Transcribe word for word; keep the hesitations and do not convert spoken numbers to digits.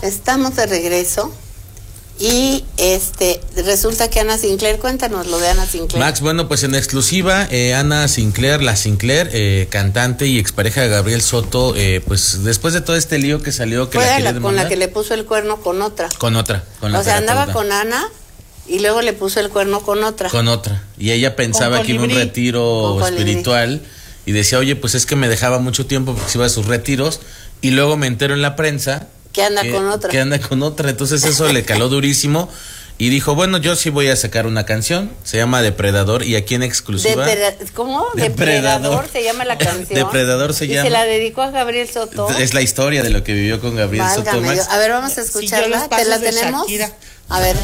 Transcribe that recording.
Estamos de regreso y este resulta que Ana Sinclair, cuéntanos lo de Ana Sinclair. Max, bueno, pues en exclusiva, eh, Ana Sinclair, la Sinclair, eh, cantante y expareja de Gabriel Soto, eh, pues después de todo este lío que salió, que Fue la la, quería con la que le puso el cuerno con otra. Con otra, con la O sea, andaba terapeuta. con Ana y luego le puso el cuerno con otra. Con otra. Y ella pensaba Con que iba a un colibrí. retiro Con colibrí. espiritual y decía, oye, pues es que me dejaba mucho tiempo porque se iba a sus retiros, y luego me entero en la prensa Que anda con otra. Que anda con otra. Entonces eso le caló durísimo y dijo, bueno, yo sí voy a sacar una canción, se llama Depredador, y aquí en exclusiva. Depre- ¿Cómo? Depredador. Depredador se llama la canción. Depredador se y llama. se la dedicó a Gabriel Soto. Es la historia de lo que vivió con Gabriel Soto, Válgame Max. Dios. A ver, vamos a Siguió escucharla. los ¿Te la pasos de tenemos? Shakira. A ver.